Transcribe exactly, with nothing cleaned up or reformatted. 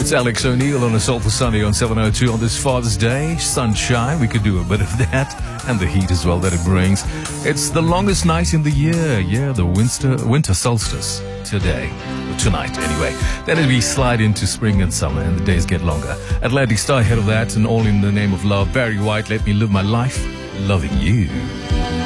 It's Alex O'Neill on a Soulful Sunday on seven oh two on this Father's Day. Sunshine, we could do a bit of that, and the heat as well that it brings. It's the longest night in the year. Yeah, the winter winter solstice today. Tonight, anyway. Then we slide into spring and summer, and the days get longer. Atlantic Star ahead of that, and all in the name of love. Barry White, Let Me Live My Life, Loving You.